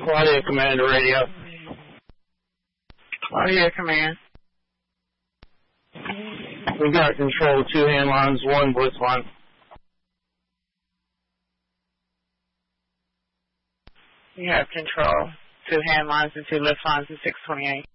Claudia Command Radio. Claudia Command. We got control 2 hand lines, 1 blitz line. You have control 2 hand lines and 2 lift lines and 628.